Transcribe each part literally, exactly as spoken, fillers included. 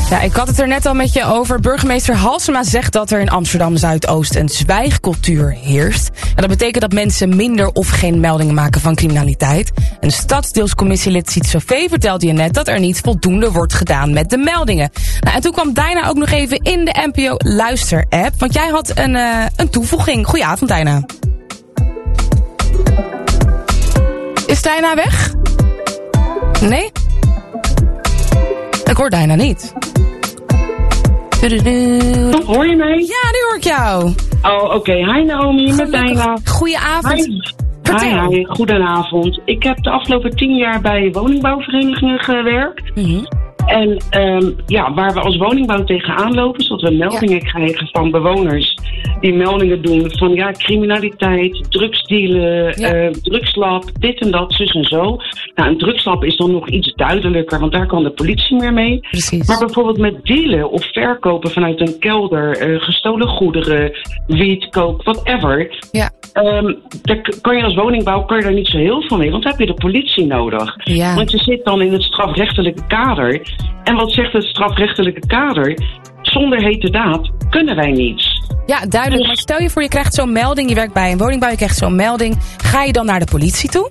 Ja, ik had het er net al met je over. Burgemeester Halsema zegt dat er in Amsterdam Zuidoost een zwijgcultuur heerst. En dat betekent dat mensen minder of geen meldingen maken van criminaliteit. Een stadsdeelscommissielid Sietse Vee vertelde je net dat er niet voldoende wordt gedaan met de meldingen. Nou, en toen kwam Dijna ook nog even in de N P O Luister-app. Want jij had een, uh, een toevoeging. Goedenavond, Dijna. Is Dijna weg? Nee? Ik hoor Dijna niet. Hoor je mij? Ja, nu hoor ik jou. Oh, oké. Okay. Hi Naomi, met Dijna. Goedenavond. Hi. Hi, hi. Goedenavond. Ik heb de afgelopen tien jaar bij woningbouwverenigingen gewerkt. Mm-hmm. En um, ja, waar we als woningbouw tegenaan lopen, is dat we meldingen ja. krijgen van bewoners die meldingen doen van ja, criminaliteit, drugsdealen, ja. uh, drugslab, dit en dat, zus en zo. Nou, een drugslab is dan nog iets duidelijker, want daar kan de politie meer mee. Precies. Maar bijvoorbeeld met dealen of verkopen vanuit een kelder, uh, gestolen goederen, wiet, coke, whatever. Ja. Um, daar kan je als woningbouw kan je daar niet zo heel veel mee, want dan heb je de politie nodig. Ja. Want je zit dan in het strafrechtelijke kader. En wat zegt het strafrechtelijke kader? Zonder heterdaad kunnen wij niets. Ja, duidelijk. Dus, maar stel je voor, je krijgt zo'n melding. Je werkt bij een woningbouw, je krijgt zo'n melding. Ga je dan naar de politie toe?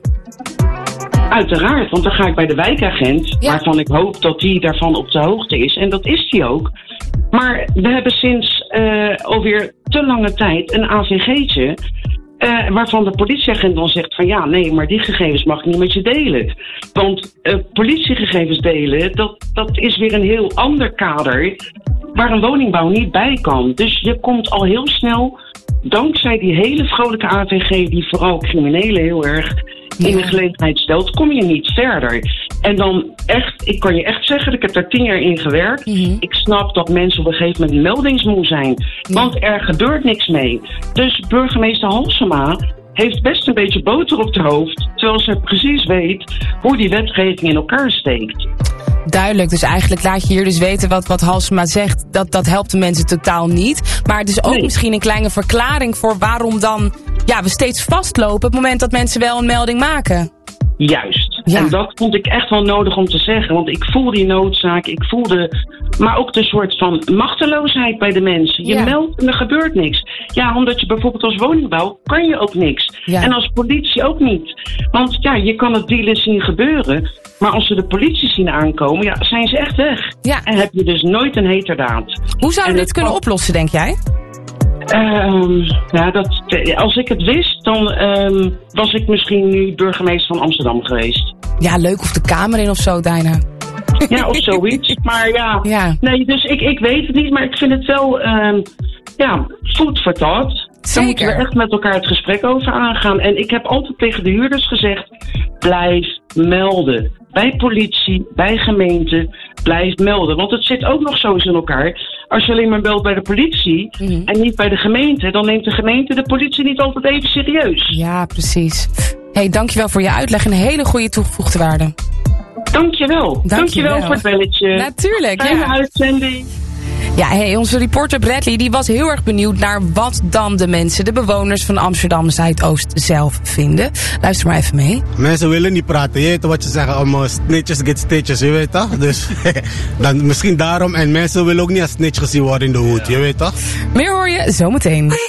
Uiteraard, want dan ga ik bij de wijkagent. Ja. Waarvan ik hoop dat die daarvan op de hoogte is. En dat is die ook. Maar we hebben sinds uh, alweer te lange tijd een A V G'tje. Uh, waarvan de politieagent dan zegt van ja, nee, maar die gegevens mag ik niet met je delen. Want uh, politiegegevens delen, dat, dat is weer een heel ander kader waar een woningbouw niet bij kan. Dus je komt al heel snel, dankzij die hele vrolijke A V G die vooral criminelen heel erg in de gelegenheid stelt, kom je niet verder. En dan echt, ik kan je echt zeggen, ik heb daar tien jaar in gewerkt. Mm-hmm. Ik snap dat mensen op een gegeven moment meldingsmoe zijn. Want ja. er gebeurt niks mee. Dus burgemeester Halsema heeft best een beetje boter op het hoofd, terwijl ze precies weet hoe die wetgeving in elkaar steekt. Duidelijk, dus eigenlijk laat je hier dus weten wat, wat Halsema zegt. Dat, dat helpt de mensen totaal niet. Maar het is ook nee. misschien een kleine verklaring voor waarom dan ja, we steeds vastlopen op het moment dat mensen wel een melding maken. Juist. Ja. En dat vond ik echt wel nodig om te zeggen. Want ik voel die noodzaak, ik voelde, maar ook de soort van machteloosheid bij de mensen. Je ja. meldt en er gebeurt niks. Ja, omdat je bijvoorbeeld als woningbouw kan je ook niks. Ja. En als politie ook niet. Want ja, je kan het dealen zien gebeuren. Maar als ze de politie zien aankomen, ja, zijn ze echt weg. Ja. En heb je dus nooit een heterdaad. Hoe zou je dit kunnen kan... oplossen, denk jij? Um, ja, dat, als ik het wist, dan um, was ik misschien nu burgemeester van Amsterdam geweest. Ja, leuk, of de Kamer in of zo, Dijna. Ja, of zoiets. Maar ja, ja. nee, dus ik, ik weet het niet, maar ik vind het wel, um, ja, food for thought. Daar moeten we echt met elkaar het gesprek over aangaan. En ik heb altijd tegen de huurders gezegd, blijf melden. Bij politie, bij gemeente, blijf melden. Want het zit ook nog zo eens in elkaar. Als je alleen maar belt bij de politie mm-hmm. en niet bij de gemeente, dan neemt de gemeente de politie niet altijd even serieus. Ja, precies. Hey, dankjewel voor je uitleg en een hele goede toegevoegde waarde. Dankjewel. Dankjewel, dankjewel voor het belletje. Natuurlijk, Fijne ja. uitzending. Ja, hey, onze reporter Bradley die was heel erg benieuwd naar wat dan de mensen, de bewoners van Amsterdam Zuidoost zelf vinden. Luister maar even mee. Mensen willen niet praten, je weet wat je zegt, allemaal snitches get stitches, je weet toch? Dus dan misschien daarom, en mensen willen ook niet als snitch gezien worden in de hoed, je weet toch? Meer hoor je zometeen.